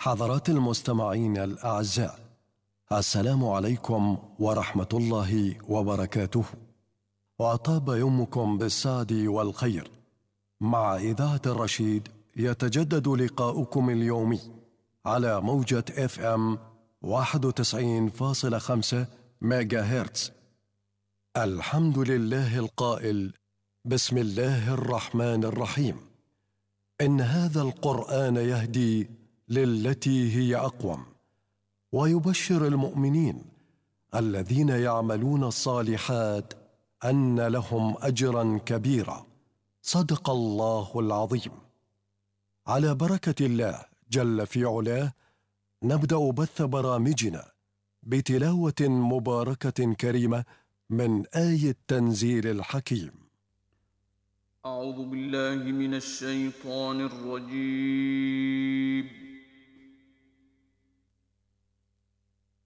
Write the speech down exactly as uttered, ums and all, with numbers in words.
حضرات المستمعين الأعزاء، السلام عليكم ورحمة الله وبركاته، وأطاب يومكم بالسعد والخير. مع إذاعة الرشيد يتجدد لقاؤكم اليومي على موجة اف ام واحد وتسعين فاصلة خمسة ميجا هرتز. الحمد لله القائل: بسم الله الرحمن الرحيم، إن هذا القرآن يهدي للتي هي أقوم، ويبشر المؤمنين الذين يعملون الصالحات أن لهم أجرا كبيرا. صدق الله العظيم. على بركة الله جل في علاه نبدأ بث برامجنا بتلاوة مباركة كريمة من آية تنزيل الحكيم. أعوذ بالله من الشيطان الرجيم.